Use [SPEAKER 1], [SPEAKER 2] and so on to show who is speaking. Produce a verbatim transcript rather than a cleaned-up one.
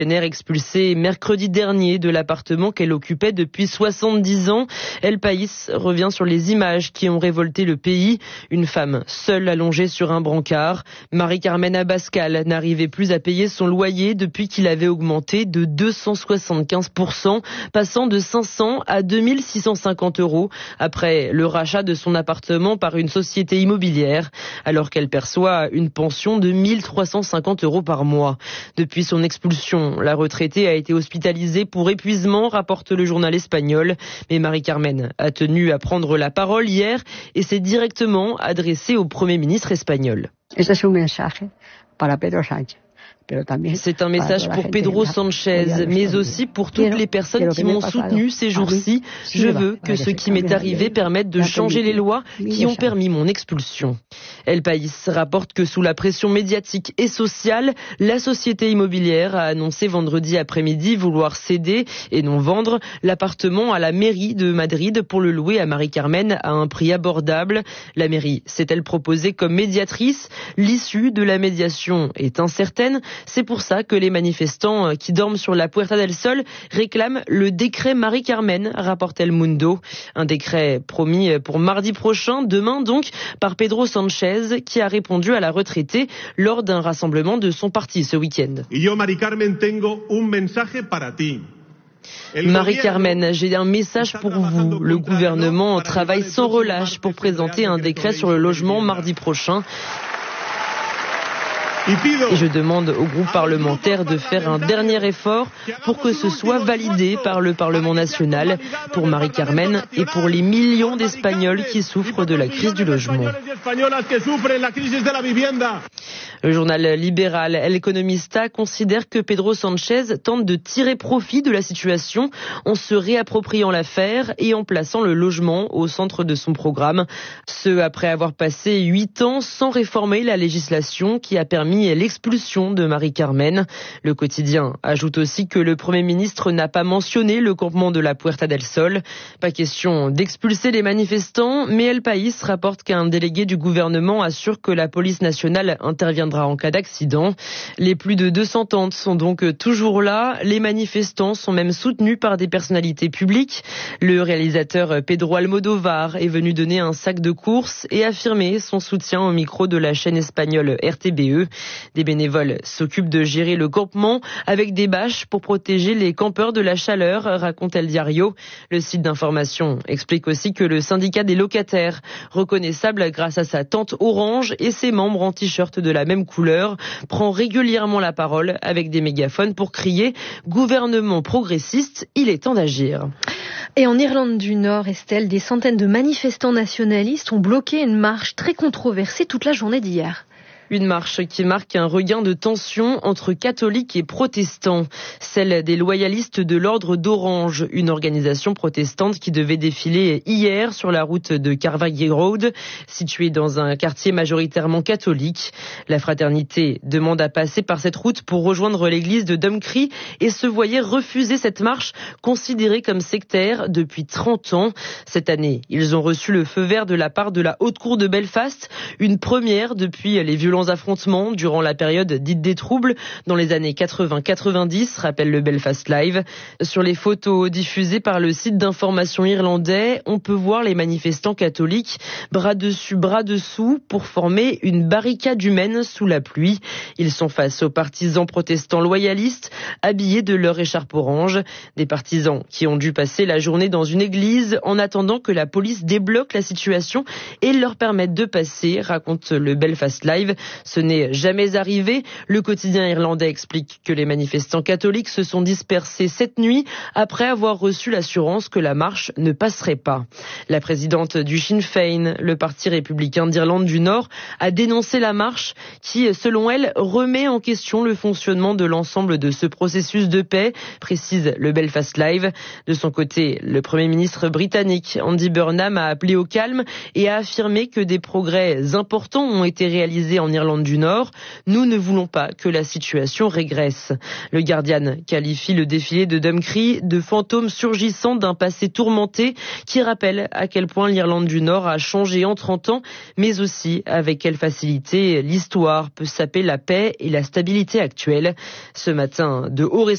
[SPEAKER 1] Expulsée mercredi dernier de l'appartement qu'elle occupait depuis soixante-dix ans. El País revient sur les images qui ont révolté le pays. Une femme seule allongée sur un brancard. Marie-Carmen Abascal n'arrivait plus à payer son loyer depuis qu'il avait augmenté de deux cent soixante-quinze pour cent, passant de cinq cents à deux mille six cent cinquante euros après le rachat de son appartement par une société immobilière, alors qu'elle perçoit une pension de mille trois cent cinquante euros par mois. Depuis son expulsion, la retraitée a été hospitalisée pour épuisement, rapporte le journal espagnol. Mais Marie-Carmen a tenu à prendre la parole hier et s'est directement adressée au Premier ministre espagnol.
[SPEAKER 2] Este es un mensaje para Pedro Sánchez.
[SPEAKER 1] C'est un message pour Pedro Sanchez, mais aussi pour toutes les personnes qui m'ont soutenu ces jours-ci. Je veux que ce qui m'est arrivé permette de changer les lois qui ont permis mon expulsion. El País rapporte que sous la pression médiatique et sociale, la société immobilière a annoncé vendredi après-midi vouloir céder et non vendre l'appartement à la mairie de Madrid pour le louer à Marie-Carmen à un prix abordable. La mairie s'est-elle proposée comme médiatrice? L'issue de la médiation est incertaine. C'est pour ça que les manifestants qui dorment sur la Puerta del Sol réclament le décret Marie-Carmen, rapporte El Mundo. Un décret promis pour mardi prochain, demain donc, par Pedro Sanchez, qui a répondu à la retraitée lors d'un rassemblement de son parti ce week-end. Marie-Carmen, j'ai un message pour vous. Le gouvernement travaille sans relâche pour présenter un décret sur le logement mardi prochain. Et je demande au groupe parlementaire de faire un dernier effort pour que ce soit validé par le Parlement national, pour Marie-Carmen et pour les millions d'Espagnols qui souffrent de la crise du logement. Le journal libéral El Economista considère que Pedro Sanchez tente de tirer profit de la situation en se réappropriant l'affaire et en plaçant le logement au centre de son programme. Ce, après avoir passé huit ans sans réformer la législation qui a permis l'expulsion de Marie-Carmen. Le quotidien ajoute aussi que le Premier ministre n'a pas mentionné le campement de la Puerta del Sol. Pas question d'expulser les manifestants, mais El País rapporte qu'un délégué du gouvernement assure que la police nationale interviendra en cas d'accident. Les plus de deux cents tentes sont donc toujours là. Les manifestants sont même soutenus par des personnalités publiques. Le réalisateur Pedro Almodóvar est venu donner un sac de courses et affirmer son soutien au micro de la chaîne espagnole R T B E. Des bénévoles s'occupent de gérer le campement avec des bâches pour protéger les campeurs de la chaleur, raconte El Diario. Le site d'information explique aussi que le syndicat des locataires, reconnaissable grâce à sa tente orange et ses membres en t-shirt de la même couleur, prend régulièrement la parole avec des mégaphones pour crier « Gouvernement progressiste, il est temps d'agir ».
[SPEAKER 3] Et en Irlande du Nord, Estelle, des centaines de manifestants nationalistes ont bloqué une marche très controversée toute la journée d'hier.
[SPEAKER 1] Une marche qui marque un regain de tension entre catholiques et protestants. Celle des loyalistes de l'Ordre d'Orange, une organisation protestante qui devait défiler hier sur la route de Carvaghy Road, située dans un quartier majoritairement catholique. La fraternité demande à passer par cette route pour rejoindre l'église de Dumcries et se voyait refuser cette marche considérée comme sectaire depuis trente ans. Cette année, ils ont reçu le feu vert de la part de la Haute Cour de Belfast, une première depuis les violences affrontements durant la période dite des troubles dans les années quatre-vingts quatre-vingt-dix, rappelle le Belfast Live. Sur les photos diffusées par le site d'information irlandais, on peut voir les manifestants catholiques bras dessus, bras dessous pour former une barricade humaine sous la pluie. Ils sont face aux partisans protestants loyalistes habillés de leur écharpe orange. Des partisans qui ont dû passer la journée dans une église en attendant que la police débloque la situation et leur permette de passer, raconte le Belfast Live. Ce n'est jamais arrivé. Le quotidien irlandais explique que les manifestants catholiques se sont dispersés cette nuit après avoir reçu l'assurance que la marche ne passerait pas. La présidente du Sinn Féin, le parti républicain d'Irlande du Nord, a dénoncé la marche qui, selon elle, remet en question le fonctionnement de l'ensemble de ce processus de paix, précise le Belfast Live. De son côté, le Premier ministre britannique Andy Burnham a appelé au calme et a affirmé que des progrès importants ont été réalisés en Irlande du Nord. Nous ne voulons pas que la situation régresse. Le Guardian qualifie le défilé de Dumcries de fantôme surgissant d'un passé tourmenté qui rappelle à quel point l'Irlande du Nord a changé en trente ans, mais aussi avec quelle facilité l'histoire peut saper la paix et la stabilité actuelle. Ce matin, de hauts